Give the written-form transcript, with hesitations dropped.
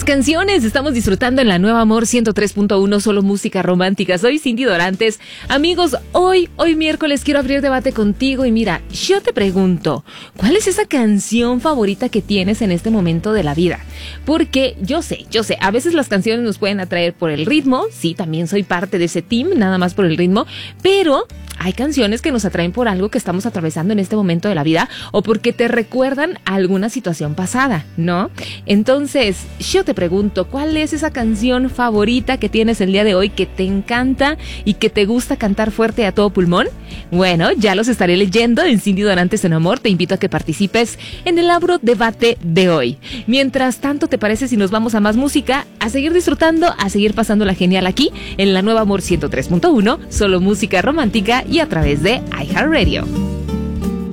canciones estamos disfrutando en la Nueva Amor 103.1, solo música romántica. Soy Cindy Dorantes. Amigos, hoy miércoles quiero abrir debate contigo y mira, yo te pregunto, ¿cuál es esa canción favorita que tienes en este momento de la vida? Porque yo sé, a veces las canciones nos pueden atraer por el ritmo, sí, también soy parte de ese team, nada más por el ritmo, pero hay canciones que nos atraen por algo que estamos atravesando en este momento de la vida o porque te recuerdan a alguna situación pasada, ¿no? Entonces, yo te pregunto, ¿cuál es esa canción favorita que tienes el día de hoy que te encanta y que te gusta cantar fuerte a todo pulmón? Bueno, ya los estaré leyendo en Cindy Dorantes en Amor. Te invito a que participes en el Abro Debate de hoy. Mientras tanto, ¿te parece si nos vamos a más música? A seguir disfrutando, a seguir pasándola genial aquí en la Nueva Amor 103.1, solo música romántica y a través de iHeartRadio.